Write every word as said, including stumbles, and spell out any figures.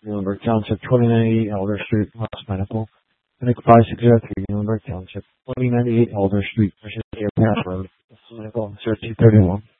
Muhlenberg Township, twenty ninety-eight Elder Street, West Medical. Clinic five six zero three, Muhlenberg Township, twenty ninety-eight Elder Street, Michigan Airpath Road, West Medical, zero two three one.